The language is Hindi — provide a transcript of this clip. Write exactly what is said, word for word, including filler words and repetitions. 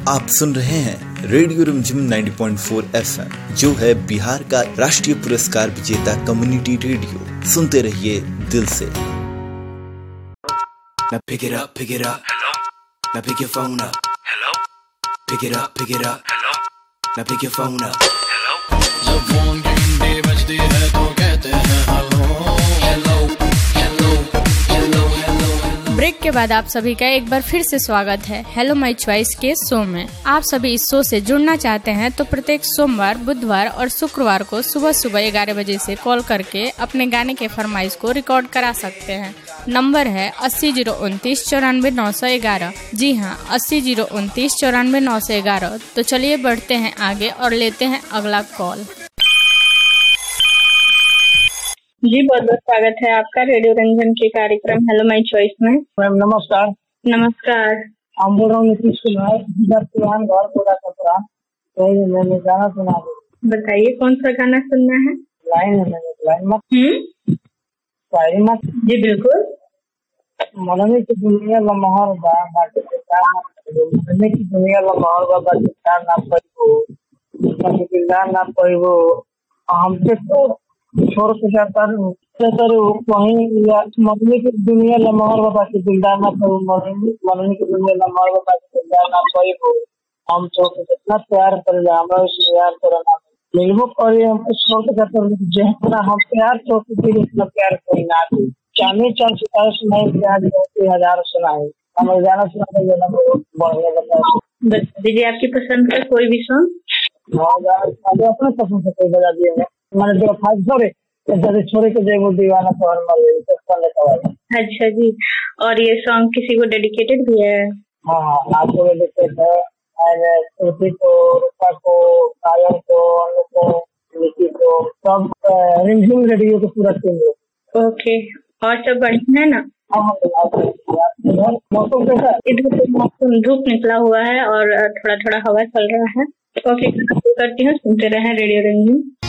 आप सुन रहे हैं रेडियो रिमझिम नब्बे पॉइंट चार एफएम, जो है बिहार का राष्ट्रीय पुरस्कार विजेता कम्युनिटी रेडियो। सुनते रहिए दिल से। Now pick it up, pick it up. Hello. Now pick your phone up. Hello. Pick it up, pick it up. Hello. Now pick your phone up. Hello. जब फोन की घंटी बजती है तो कहते हैं hello hello hello hello hello. Break के बाद आप सभी का एक बार फिर से स्वागत है हेलो माय चॉइस के शो में। आप सभी इस शो से जुड़ना चाहते हैं तो प्रत्येक सोमवार, बुधवार और शुक्रवार को सुबह सुबह ग्यारह बजे से कॉल करके अपने गाने के फरमाइश को रिकॉर्ड करा सकते हैं। नंबर है अस्सी जीरो उनतीस चौरानवे नौ सौ ग्यारह। जी हाँ, अस्सी जीरो उनतीस चौरानवे नौ सौ ग्यारह। तो चलिए बढ़ते हैं आगे और लेते हैं अगला कॉल। जी बहुत बहुत स्वागत है आपका रेडियो रंजन के कार्यक्रम हेलो माय चॉइस में। मैम नमस्कार। नमस्कार। हम बोल रहा हूँ नीतीश कुमार, घर पूरा कपड़ा। तो मैंने गाना सुना। बताइए कौन सा गाना सुनना है? लाइन है, मैंने लाइन मत हम्म शायरी मत। जी बिल्कुल। मनने की दुनिया लमहर बा बाटे मनने की दुनिया लमहर बा बाटे ना पाइबो बाटे दिलदार ना पाइबो हमसे तो छोड़ के जाता रू कहीं या मनने की दुनिया लमहर बा बाटे दिलदार ना पाइबो मनने की दुनिया लमहर बा बाटे दिलदार ना पाइबो हम तो कितना प्यार कर जा हमरा उसमें यार करना मिलबो करे हमको छोड़ के जाता रू जितना हम प्यार तो फिर इतना प्यार कोई ना दे चांदी चांद सितारे सुनाई प्यार होते हजार सुनाए हम गाना सुना ये ना बढ़िया बताओ दीजिए आपकी पसंद का कोई भी सॉन्ग। हाँ गाना अपने पसंद से कोई बजा दिए मैंने जो फाइव सॉरी जैसे छोड़े के जेबो दीवाना तो हर मर गई तो कर लेता है। अच्छा जी, और ये सॉन्ग किसी को डेडिकेटेड भी है? हाँ हाँ आपको डेडिकेट है और श्रुति को, रूपा को, कायम को, अनु को, निकी को, सब रिमझिम रेडियो के पूरा टीम लोग। ओके, और सब बढ़िया है ना? मौसम कैसा? इधर तो मौसम धूप निकला हुआ है और थोड़ा थोड़ा हवा चल रहा है। ओके, करती हूँ, सुनते रहे रेडियो रंजन।